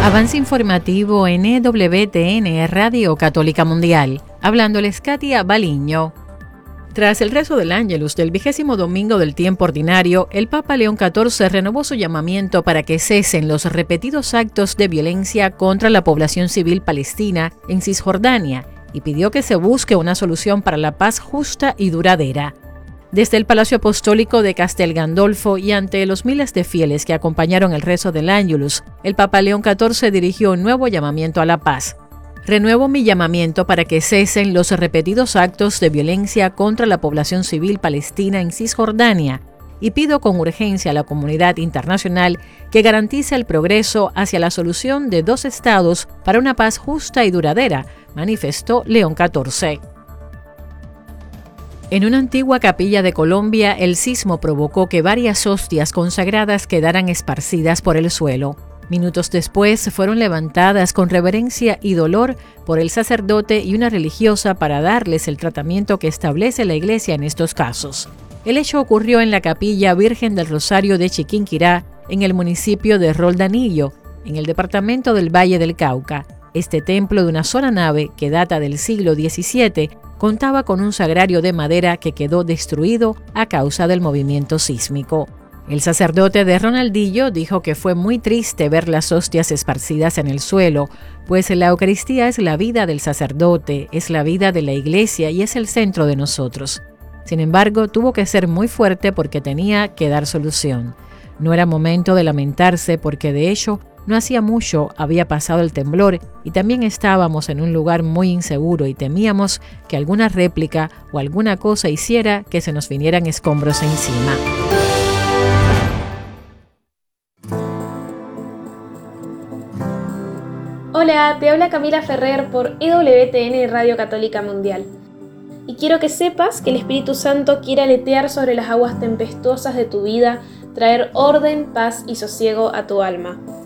Avance informativo en EWTN Radio Católica Mundial. Hablándoles Katia Baliño. Tras el rezo del Ángelus del 20º domingo del tiempo ordinario, el Papa León XIV renovó su llamamiento para que cesen los repetidos actos de violencia contra la población civil palestina en Cisjordania y pidió que se busque una solución para la paz justa y duradera. Desde el Palacio Apostólico de Castel Gandolfo y ante los miles de fieles que acompañaron el rezo del Ángelus, el Papa León XIV dirigió un nuevo llamamiento a la paz. Renuevo mi llamamiento para que cesen los repetidos actos de violencia contra la población civil palestina en Cisjordania y pido con urgencia a la comunidad internacional que garantice el progreso hacia la solución de dos estados para una paz justa y duradera, manifestó León XIV. En una antigua capilla de Colombia, el sismo provocó que varias hostias consagradas quedaran esparcidas por el suelo. Minutos después fueron levantadas con reverencia y dolor por el sacerdote y una religiosa para darles el tratamiento que establece la Iglesia en estos casos. El hecho ocurrió en la Capilla Virgen del Rosario de Chiquinquirá, en el municipio de Roldanillo, en el departamento del Valle del Cauca. Este templo de una sola nave, que data del siglo XVII, contaba con un sagrario de madera que quedó destruido a causa del movimiento sísmico. El sacerdote de Ronaldillo dijo que fue muy triste ver las hostias esparcidas en el suelo, pues la Eucaristía es la vida del sacerdote, es la vida de la Iglesia y es el centro de nosotros. Sin embargo, tuvo que ser muy fuerte porque tenía que dar solución. No era momento de lamentarse porque de hecho no hacía mucho había pasado el temblor y también estábamos en un lugar muy inseguro y temíamos que alguna réplica o alguna cosa hiciera que se nos vinieran escombros encima. Hola, te habla Camila Ferrer por EWTN Radio Católica Mundial. Y quiero que sepas que el Espíritu Santo quiere aletear sobre las aguas tempestuosas de tu vida, traer orden, paz y sosiego a tu alma.